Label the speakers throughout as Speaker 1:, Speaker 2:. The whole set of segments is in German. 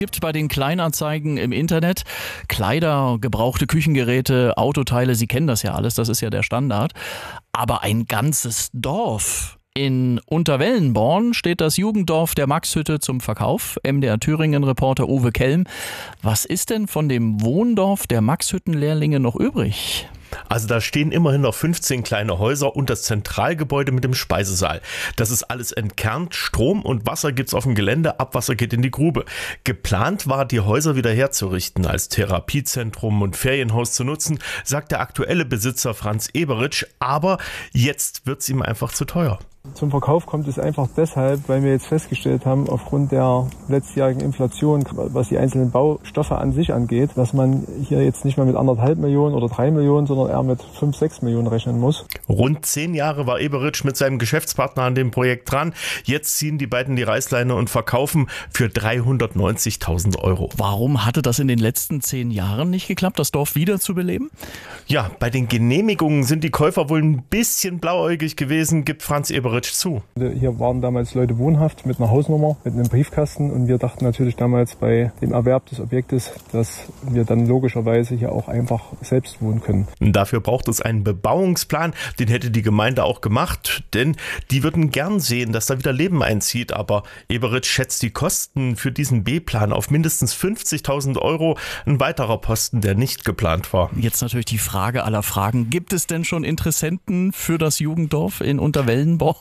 Speaker 1: Gibt bei den Kleinanzeigen im Internet Kleider, gebrauchte Küchengeräte, Autoteile, Sie kennen das ja alles, das ist ja der Standard. Aber ein ganzes Dorf. In Unterwellenborn steht das Jugenddorf der Maxhütte zum Verkauf. MDR Thüringen-Reporter Uwe Kelm. Was ist denn von dem Wohndorf der Maxhüttenlehrlinge noch übrig?
Speaker 2: Also da stehen immerhin noch 15 kleine Häuser und das Zentralgebäude mit dem Speisesaal. Das ist alles entkernt. Strom und Wasser gibt's auf dem Gelände, Abwasser geht in die Grube. Geplant war, die Häuser wieder herzurichten, als Therapiezentrum und Ferienhaus zu nutzen, sagt der aktuelle Besitzer Franz Eberitsch. Aber jetzt wird's ihm einfach zu teuer.
Speaker 3: Zum Verkauf kommt es einfach deshalb, weil wir jetzt festgestellt haben, aufgrund der letztjährigen Inflation, was die einzelnen Baustoffe an sich angeht, dass man hier jetzt nicht mehr mit 1,5 Millionen oder 3 Millionen, sondern eher mit 5, 6 Millionen rechnen muss.
Speaker 2: Rund 10 Jahre war Eberitsch mit seinem Geschäftspartner an dem Projekt dran. Jetzt ziehen die beiden die Reißleine und verkaufen für 390.000 Euro.
Speaker 1: Warum hatte das in den letzten 10 Jahren nicht geklappt, das Dorf wiederzubeleben?
Speaker 2: Ja, bei den Genehmigungen sind die Käufer wohl ein bisschen blauäugig gewesen, gibt Franz Eberitsch zu.
Speaker 3: Hier waren damals Leute wohnhaft mit einer Hausnummer, mit einem Briefkasten und wir dachten natürlich damals bei dem Erwerb des Objektes, dass wir dann logischerweise hier auch einfach selbst wohnen können.
Speaker 2: Dafür braucht es einen Bebauungsplan, den hätte die Gemeinde auch gemacht, denn die würden gern sehen, dass da wieder Leben einzieht, aber Eberitsch schätzt die Kosten für diesen B-Plan auf mindestens 50.000 Euro, ein weiterer Posten, der nicht geplant war.
Speaker 1: Jetzt natürlich die Frage aller Fragen, gibt es denn schon Interessenten für das Jugenddorf in Unterwellenborn?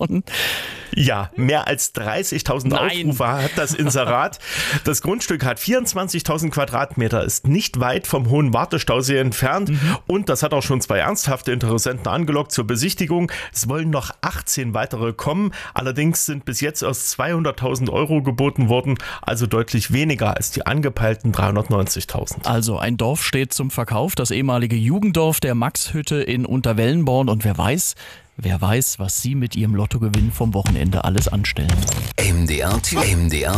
Speaker 2: Ja, mehr als 30.000 Aufrufe hat das Inserat. Das Grundstück hat 24.000 Quadratmeter, ist nicht weit vom Hohen Wartestausee entfernt und das hat auch schon 2 ernsthafte Interessenten angelockt zur Besichtigung. Es wollen noch 18 weitere kommen, allerdings sind bis jetzt erst 200.000 Euro geboten worden, also deutlich weniger als die angepeilten 390.000.
Speaker 1: Also ein Dorf steht zum Verkauf, das ehemalige Jugenddorf der Maxhütte in Unterwellenborn und wer weiß, was Sie mit Ihrem Lottogewinn vom Wochenende alles anstellen.
Speaker 4: MDR